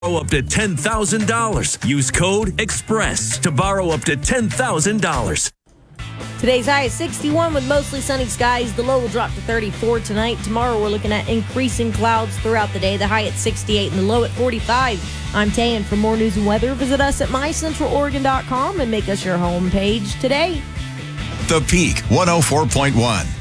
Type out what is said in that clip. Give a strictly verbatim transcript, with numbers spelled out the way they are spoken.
up to ten thousand dollars. Use code EXPRESS to borrow up to ten thousand dollars. Today's high is sixty-one with mostly sunny skies. The low will drop to thirty-four tonight. Tomorrow we're looking at increasing clouds throughout the day. The high at sixty-eight and the low at forty-five. I'm Tayan. For more news and weather, visit us at my central oregon dot com and make us your homepage today. The Peak one oh four point one.